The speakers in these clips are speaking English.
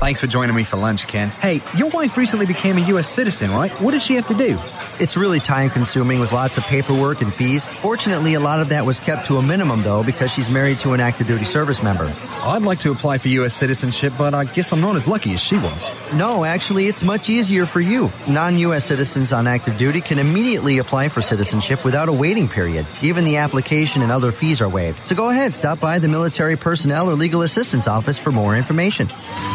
Thanks for joining me for lunch, Ken. Hey, your wife recently became a U.S. citizen, right? What did she have to do? It's really time-consuming with lots of paperwork and fees. Fortunately, a lot of that was kept to a minimum, though, because she's married to an active-duty service member. I'd like to apply for U.S. citizenship, but I guess I'm not as lucky as she was. No, actually, it's much easier for you. Non-U.S. citizens on active duty can immediately apply for citizenship without a waiting period. Even the application and other fees are waived. So go ahead, stop by the Military Personnel or Legal Assistance Office for more information.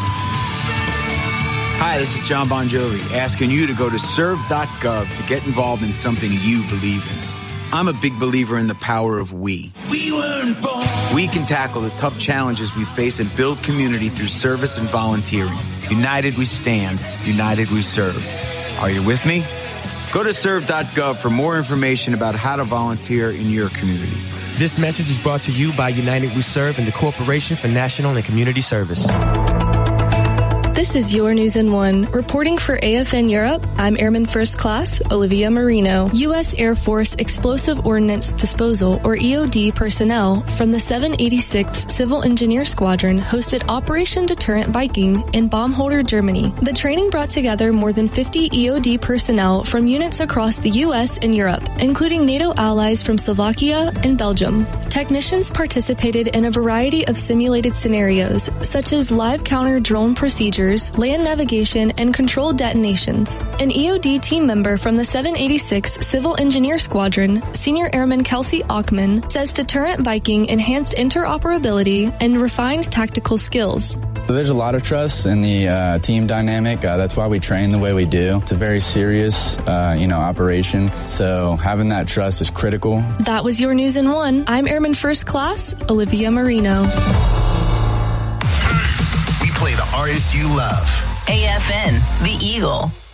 Hi, this is John Bon Jovi, asking you to go to serve.gov to get involved in something you believe in. I'm a big believer in the power of we. We weren't born. We can tackle the tough challenges we face and build community through service and volunteering. United we stand, united we serve. Are you with me? Go to serve.gov for more information about how to volunteer in your community. This message is brought to you by United We Serve and the Corporation for National and Community Service. This is Your News in One. Reporting for AFN Europe, I'm Airman First Class Olivia Marino. U.S. Air Force Explosive Ordnance Disposal, or EOD, personnel from the 786th Civil Engineer Squadron hosted Operation Deterrent Viking in Baumholder, Germany. The training brought together more than 50 EOD personnel from units across the U.S. and Europe, including NATO allies from Slovakia and Belgium. Technicians participated in a variety of simulated scenarios, such as live counter drone procedures, land navigation, and controlled detonations. An EOD team member from the 786th Civil Engineer Squadron, Senior Airman Kelsey Ockman, says Deterrent Viking enhanced interoperability and refined tactical skills. There's a lot of trust in the team dynamic. That's why we train the way we do. It's a very serious, operation. So having that trust is critical. That was Your News in One. I'm Airman First Class Olivia Marino. We play the artists you love. AFN, The Eagle.